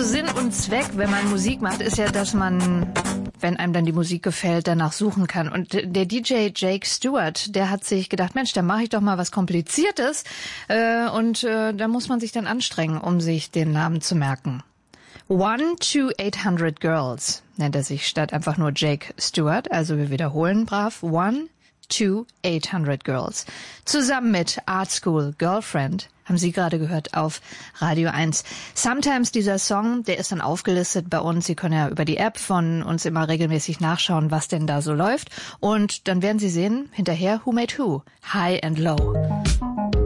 Also Sinn und Zweck, wenn man Musik macht, ist ja, dass man, wenn einem dann die Musik gefällt, danach suchen kann. Und der DJ Jake Stewart, der hat sich gedacht, Mensch, dann mache ich doch mal was Kompliziertes. Und da muss man sich dann anstrengen, um sich den Namen zu merken. 1 to 800 Girls nennt er sich statt einfach nur Jake Stewart. Also wir wiederholen brav. 1 to 800 Girls. Zusammen mit Art School Girlfriend haben Sie gerade gehört auf Radio 1. Sometimes dieser Song, der ist dann aufgelistet bei uns. Sie können ja über die App von uns immer regelmäßig nachschauen, was denn da so läuft. Und dann werden Sie sehen, hinterher Who Made Who, High and Low.